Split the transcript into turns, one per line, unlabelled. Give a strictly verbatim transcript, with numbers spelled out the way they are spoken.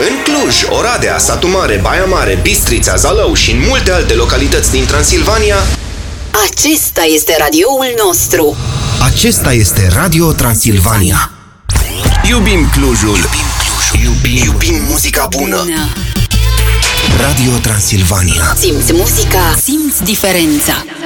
În Cluj, Oradea, Satu Mare, Baia Mare, Bistrița, Zalău și în multe alte localități din Transilvania,
acesta este radioul nostru.
Acesta este Radio Transilvania.
Iubim Clujul. Iubim Clujul. Iubim, iubim muzica bună.
Radio Transilvania.
Simți muzica, simți diferența.